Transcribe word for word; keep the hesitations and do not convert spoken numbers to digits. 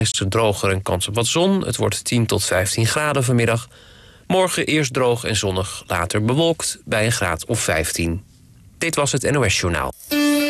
is het droger en kans op wat zon. Het wordt tien tot vijftien graden vanmiddag. Morgen eerst droog en zonnig, later bewolkt bij een graad of vijftien. Dit was het N O S Journaal.